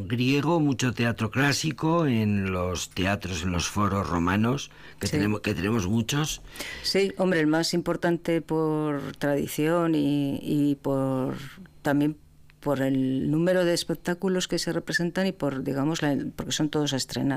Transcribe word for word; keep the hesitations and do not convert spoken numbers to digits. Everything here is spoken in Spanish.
griego, mucho teatro clásico en los teatros, en los foros romanos, que, sí. tenemos, que tenemos muchos. Sí, hombre, el más importante por tradición y, y por también por el número de espectáculos que se representan y por, digamos, la, porque son todos a estrenar.